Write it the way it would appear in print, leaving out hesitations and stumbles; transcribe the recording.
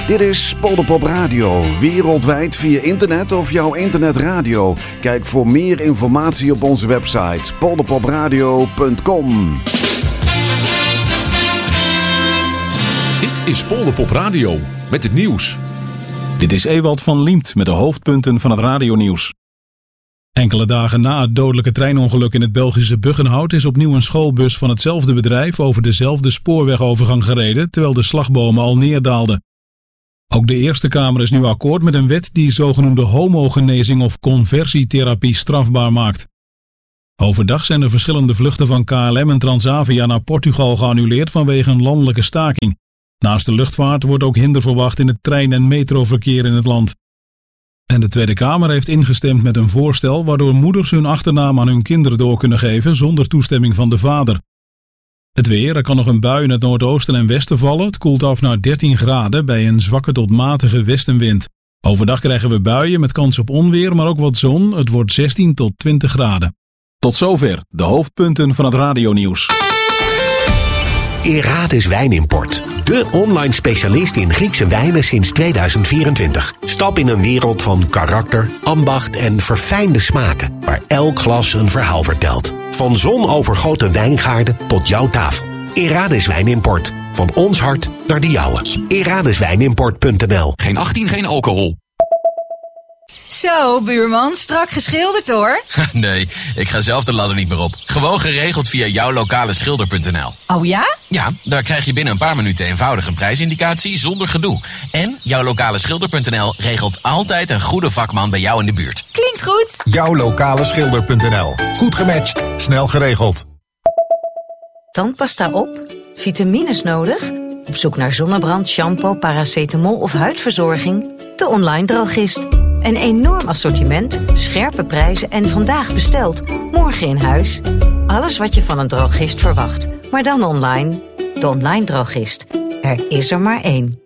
Dit is Polderpop Radio, wereldwijd via internet of jouw internetradio. Kijk voor meer informatie op onze website polderpopradio.com. Dit is Polderpop Radio met het nieuws. Dit is Ewald van Liemt met de hoofdpunten van het radionieuws. Enkele dagen na het dodelijke treinongeluk in het Belgische Buggenhout is opnieuw een schoolbus van hetzelfde bedrijf over dezelfde spoorwegovergang gereden, terwijl de slagbomen al neerdaalden. Ook de Eerste Kamer is nu akkoord met een wet die zogenoemde homogenezing of conversietherapie strafbaar maakt. Overdag zijn er verschillende vluchten van KLM en Transavia naar Portugal geannuleerd vanwege een landelijke staking. Naast de luchtvaart wordt ook hinder verwacht in het trein- en metroverkeer in het land. En de Tweede Kamer heeft ingestemd met een voorstel waardoor moeders hun achternaam aan hun kinderen door kunnen geven zonder toestemming van de vader. Het weer, er kan nog een bui in het noordoosten en westen vallen. Het koelt af naar 13 graden bij een zwakke tot matige westenwind. Overdag krijgen we buien met kans op onweer, maar ook wat zon. Het wordt 16 tot 20 graden. Tot zover de hoofdpunten van het radionieuws. Erades Wijnimport. De online specialist in Griekse wijnen sinds 2024. Stap in een wereld van karakter, ambacht en verfijnde smaken. Waar elk glas een verhaal vertelt. Van zonovergoten wijngaarden tot jouw tafel. Erades Wijnimport. Van ons hart naar de jouwe. Eradeswijnimport.nl. Geen 18, geen alcohol. Zo, buurman, strak geschilderd hoor. Nee, ik ga zelf de ladder niet meer op. Gewoon geregeld via jouwlokalschilder.nl. Oh ja? Ja, daar krijg je binnen een paar minuten eenvoudig een prijsindicatie zonder gedoe. En jouwlokalschilder.nl regelt altijd een goede vakman bij jou in de buurt. Klinkt goed. Jouwlokalschilder.nl. Goed gematcht, snel geregeld. Tandpasta op? Vitamines nodig? Op zoek naar zonnebrand, shampoo, paracetamol of huidverzorging? De Online Drogist. Een enorm assortiment, scherpe prijzen en vandaag besteld, morgen in huis. Alles wat je van een drogist verwacht, maar dan online. De Online Drogist. Er is er maar één.